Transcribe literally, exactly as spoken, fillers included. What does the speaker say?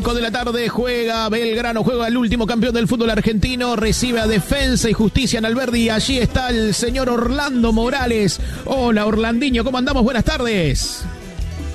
De la tarde juega Belgrano, juega el último campeón del fútbol argentino, recibe a Defensa y Justicia en Alberdi. Allí está el señor Orlando Morales. Hola Orlandinho, ¿cómo andamos? Buenas tardes.